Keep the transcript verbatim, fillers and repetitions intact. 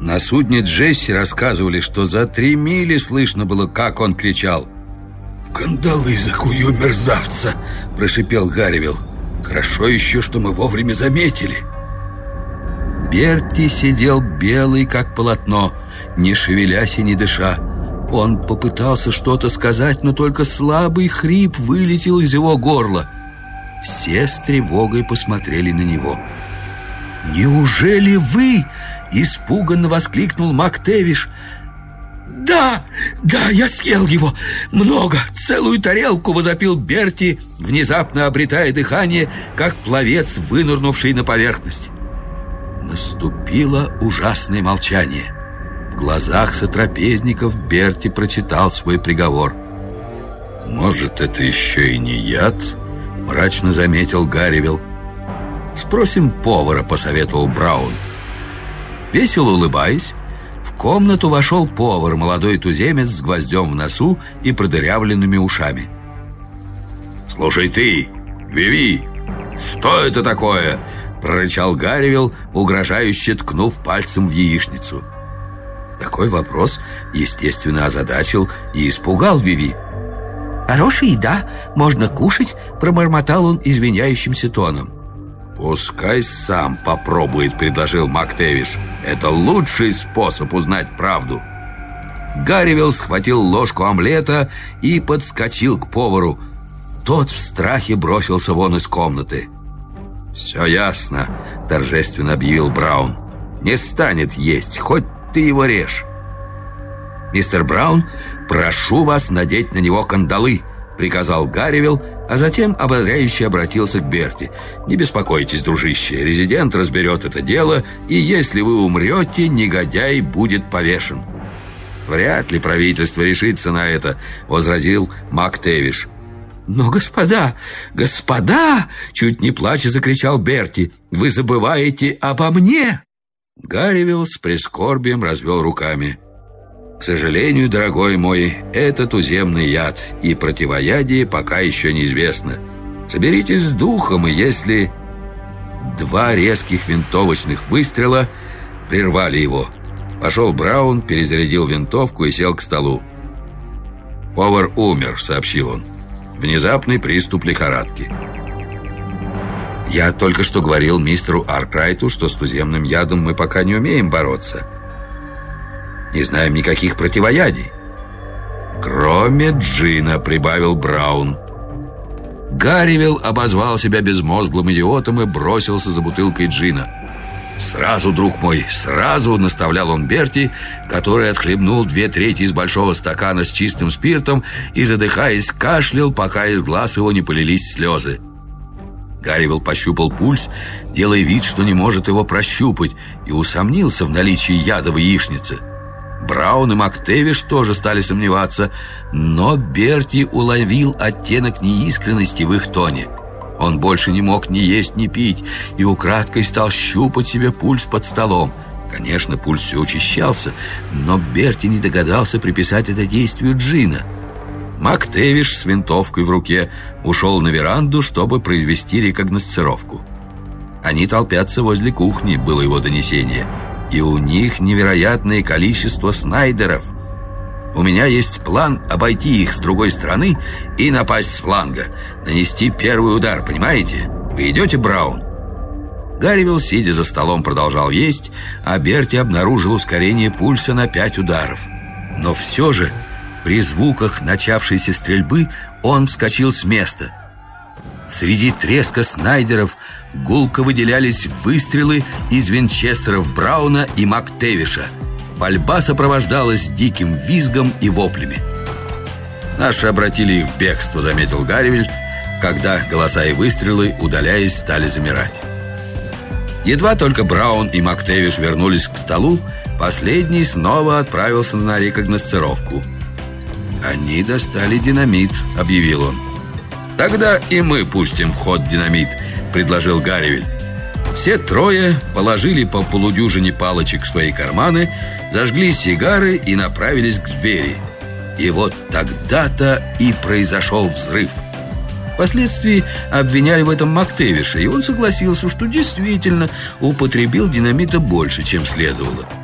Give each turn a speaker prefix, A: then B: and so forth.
A: На судне Джесси рассказывали, что за три мили слышно было, как он кричал.
B: «В кандалы закую мерзавца!» – прошипел Гарривилл. «Хорошо еще, что мы вовремя заметили».
A: Берти сидел белый, как полотно, не шевелясь и не дыша. Он попытался что-то сказать, но только слабый хрип вылетел из его горла. Все с тревогой посмотрели на него. «Неужели вы?» — испуганно воскликнул МакТэвиш. «Да, да, я съел его. Много, целую тарелку!» — возопил Берти, внезапно обретая дыхание, как пловец, вынырнувший на поверхность. Наступило ужасное молчание. В глазах сотрапезников Берти прочитал свой приговор. «Может, это еще и не яд?» — мрачно заметил Гарривилл. «Спросим повара», — посоветовал Браун. Весело улыбаясь, в комнату вошел повар, молодой туземец с гвоздем в носу и продырявленными ушами. «Слушай ты, Виви, что это такое?» — прорычал Гарривилл, угрожающе ткнув пальцем в яичницу. Такой вопрос, естественно, озадачил и испугал Виви. «Хорошая еда, можно кушать», — пробормотал он извиняющимся тоном. «Пускай сам попробует», — предложил МакТэвиш. «Это лучший способ узнать правду». Гарривилл схватил ложку омлета и подскочил к повару. Тот в страхе бросился вон из комнаты. «Все ясно», — торжественно объявил Браун. «Не станет есть, хоть ты его режь». «Мистер Браун, прошу вас надеть на него кандалы», — приказал Гарривилл, а затем ободряюще обратился к Берти. «Не беспокойтесь, дружище, резидент разберет это дело, и если вы умрете, негодяй будет повешен». «Вряд ли правительство решится на это», — возразил МакТэвиш. «Но, господа, господа!» — чуть не плача закричал Берти. «Вы забываете обо мне!» Гарривилл с прискорбием развел руками. «К сожалению, дорогой мой, это туземный яд, и противоядие пока еще неизвестно. Соберитесь с духом, и если...» Два резких винтовочных выстрела прервали его. Пошел Браун, перезарядил винтовку и сел к столу. «Повар умер», — сообщил он. «Внезапный приступ лихорадки». «Я только что говорил мистеру Аркрайту, что с туземным ядом мы пока не умеем бороться. Не знаем никаких противоядий». «Кроме джина», — прибавил Браун. Гарривилл обозвал себя безмозглым идиотом и бросился за бутылкой джина. «Сразу, друг мой, сразу!» — наставлял он Берти, который отхлебнул две трети из большого стакана с чистым спиртом и, задыхаясь, кашлял, пока из глаз его не полились слезы. Гарривилл пощупал пульс, делая вид, что не может его прощупать, и усомнился в наличии яда в яичнице. Браун и МакТэвиш тоже стали сомневаться, но Берти уловил оттенок неискренности в их тоне. Он больше не мог ни есть, ни пить, и украдкой стал щупать себе пульс под столом. Конечно, пульс все учащался, но Берти не догадался приписать это действию джина. МакТэвиш с винтовкой в руке ушел на веранду, чтобы произвести рекогносцировку. «Они толпятся возле кухни», — было его донесение, «и у них невероятное количество снайдеров. У меня есть план обойти их с другой стороны и напасть с фланга, нанести первый удар, понимаете? Вы идете, Браун?» Гарривилл, сидя за столом, продолжал есть, а Берти обнаружил ускорение пульса на пять ударов. Но все же, при звуках начавшейся стрельбы, он вскочил с места. Среди треска снайдеров гулко выделялись выстрелы из винчестеров Брауна и МакТэвиша. Пальба сопровождалась диким визгом и воплями. «Наши обратили их в бегство», — заметил Гарривилл, когда голоса и выстрелы, удаляясь, стали замирать. Едва только Браун и МакТэвиш вернулись к столу, последний снова отправился на рекогносцировку. «Они достали динамит», — объявил он. «Тогда и мы пустим в ход динамит», — предложил Гарривилл. Все трое положили по полудюжине палочек в свои карманы, зажгли сигары и направились к двери. И вот тогда-то и произошел взрыв. Впоследствии обвиняли в этом МакТэвиша, и он согласился, что действительно употребил динамита больше, чем следовало.